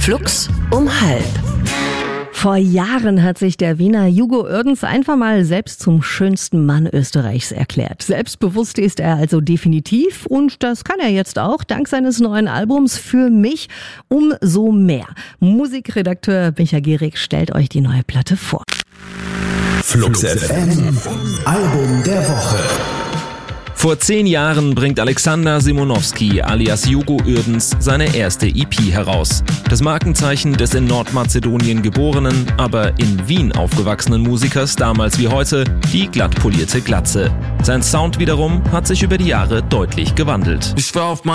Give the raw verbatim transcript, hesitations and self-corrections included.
Flux um halb. Vor Jahren hat sich der Wiener Hugo Uerdens einfach mal selbst zum schönsten Mann Österreichs erklärt. Selbstbewusst ist er also definitiv und das kann er jetzt auch dank seines neuen Albums Für mich umso mehr. Musikredakteur Micha Gehrig stellt euch die neue Platte vor. Flux F M, Album der Woche. Vor zehn Jahren bringt Alexander Simonowski alias Hugo Uerdens seine erste E P heraus. Das Markenzeichen des in Nordmazedonien geborenen, aber in Wien aufgewachsenen Musikers, damals wie heute, die glatt polierte Glatze. Sein Sound wiederum hat sich über die Jahre deutlich gewandelt. Ich war auf